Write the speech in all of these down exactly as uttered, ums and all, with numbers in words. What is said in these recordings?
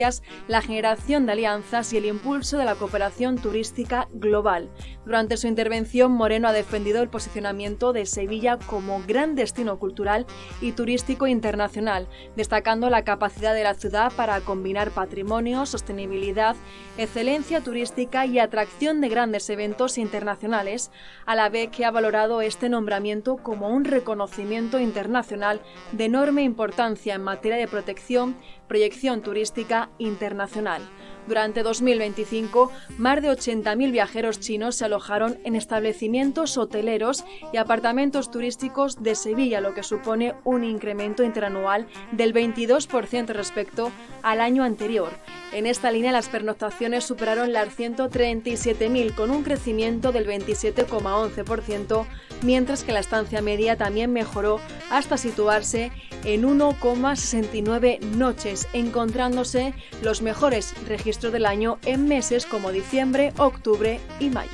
la generación de alianzas y el impulso de la cooperación turística global. Durante su intervención, Moreno ha defendido el posicionamiento de Sevilla como gran destino cultural y turístico internacional, destacando la capacidad de la ciudad para combinar patrimonio, sostenibilidad, excelencia turística y atracción de grandes eventos internacionales, a la vez que ha valorado este nombramiento como un reconocimiento internacional de enorme importancia en materia de protección, proyección turística internacional. Durante dos mil veinticinco, más de ochenta mil viajeros chinos se alojaron en establecimientos hoteleros y apartamentos turísticos de Sevilla, lo que supone un incremento interanual del veintidós por ciento respecto al año anterior. En esta línea, las pernoctaciones superaron las ciento treinta y siete mil, con un crecimiento del veintisiete coma once por ciento, mientras que la estancia media también mejoró hasta situarse en uno coma sesenta y nueve noches, encontrándose los mejores registros del año en meses como diciembre, octubre y mayo.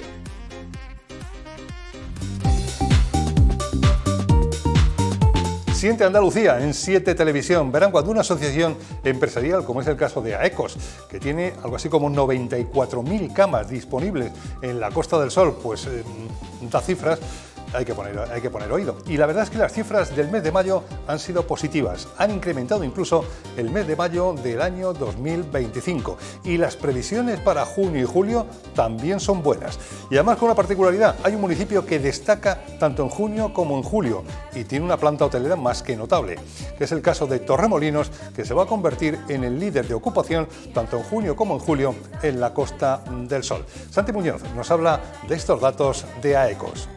Siente Andalucía en siete Televisión. Verán cuando una asociación empresarial, como es el caso de AECOS, que tiene algo así como noventa y cuatro mil camas disponibles en la Costa del Sol, pues eh, da cifras. Hay que, poner, hay que poner oído. Y la verdad es que las cifras del mes de mayo han sido positivas. Han incrementado incluso el mes de mayo del año dos mil veinticinco. Y las previsiones para junio y julio también son buenas. Y además con una particularidad. Hay un municipio que destaca tanto en junio como en julio. Y tiene una planta hotelera más que notable. Que es el caso de Torremolinos, que se va a convertir en el líder de ocupación tanto en junio como en julio en la Costa del Sol. Santi Muñoz nos habla de estos datos de AECOS.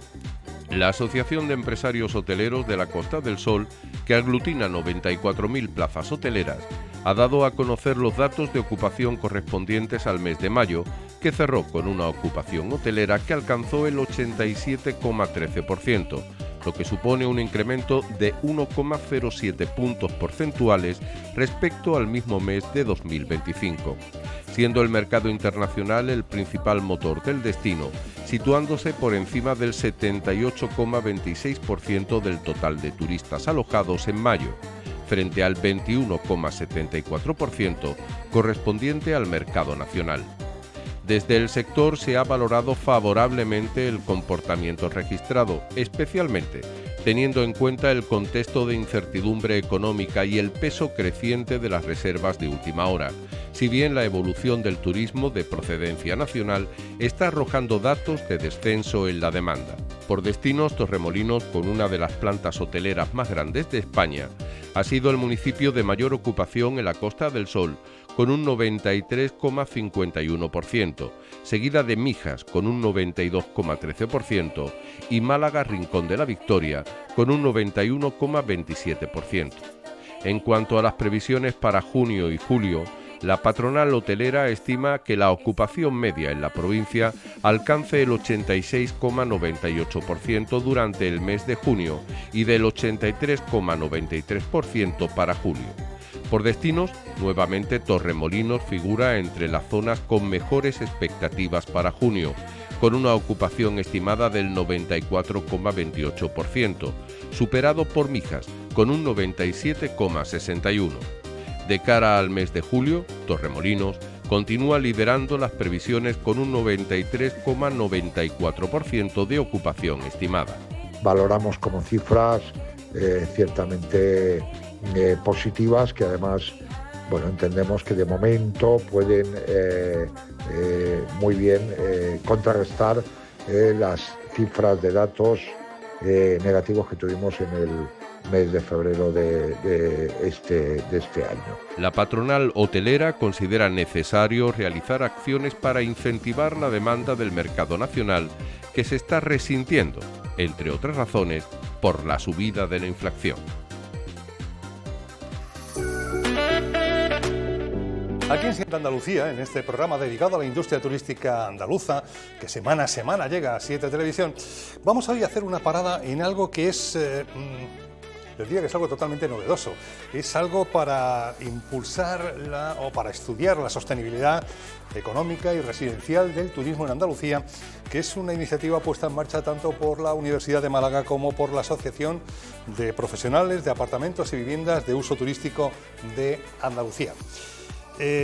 La Asociación de Empresarios Hoteleros de la Costa del Sol, que aglutina noventa y cuatro mil plazas hoteleras, ha dado a conocer los datos de ocupación correspondientes al mes de mayo, que cerró con una ocupación hotelera que alcanzó el ochenta y siete coma trece por ciento, lo que supone un incremento de uno coma cero siete puntos porcentuales respecto al mismo mes de dos mil veinticinco, siendo el mercado internacional el principal motor del destino, situándose por encima del setenta y ocho coma veintiséis por ciento del total de turistas alojados en mayo, frente al veintiuno coma setenta y cuatro por ciento correspondiente al mercado nacional. Desde el sector se ha valorado favorablemente el comportamiento registrado, especialmente teniendo en cuenta el contexto de incertidumbre económica y el peso creciente de las reservas de última hora, si bien la evolución del turismo de procedencia nacional está arrojando datos de descenso en la demanda. Por destinos, Torremolinos, con una de las plantas hoteleras más grandes de España, ha sido el municipio de mayor ocupación en la Costa del Sol, con un noventa y tres coma cincuenta y uno por ciento, seguida de Mijas con un noventa y dos coma trece por ciento y Málaga Rincón de la Victoria con un noventa y uno coma veintisiete por ciento. En cuanto a las previsiones para junio y julio, la patronal hotelera estima que la ocupación media en la provincia alcance el ochenta y seis coma noventa y ocho por ciento durante el mes de junio y del ochenta y tres coma noventa y tres por ciento para julio. Por destinos, nuevamente Torremolinos figura entre las zonas con mejores expectativas para junio, con una ocupación estimada del noventa y cuatro coma veintiocho por ciento, superado por Mijas, con un noventa y siete coma sesenta y uno por ciento. De cara al mes de julio, Torremolinos continúa liderando las previsiones con un noventa y tres coma noventa y cuatro por ciento de ocupación estimada. Valoramos como cifras eh, ciertamente eh, positivas, que además, bueno, entendemos que de momento pueden eh, eh, muy bien eh, contrarrestar eh, las cifras de datos eh, negativos que tuvimos en el mes de febrero de, de, este, de este año. La patronal hotelera considera necesario realizar acciones para incentivar la demanda del mercado nacional, que se está resintiendo, entre otras razones, por la subida de la inflación. Aquí en Siente Andalucía, en este programa dedicado a la industria turística andaluza, que semana a semana llega a siete Televisión, vamos hoy a hacer una parada en algo que es, eh, les diría que es algo totalmente novedoso. Es algo para impulsar la, o para estudiar la sostenibilidad económica y residencial del turismo en Andalucía, que es una iniciativa puesta en marcha tanto por la Universidad de Málaga como por la Asociación de Profesionales de Apartamentos y Viviendas de Uso Turístico de Andalucía. Eh,